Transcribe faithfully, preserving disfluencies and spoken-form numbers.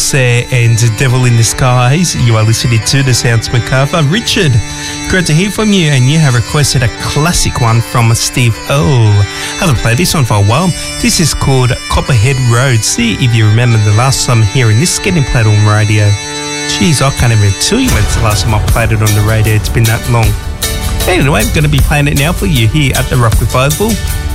Cross there and Devil in the Skies. You are listening to The Sounds Macabre. Richard, great to hear from you, and you have requested a classic one from Steve Earle. I haven't played this one for a while. This is called Copperhead Road. See if you remember the last time hearing this getting played on radio. Jeez, I can't even tell you when it's the last time I played it on the radio. It's been that long. Anyway, I'm going to be playing it now for you here at the Rock Revival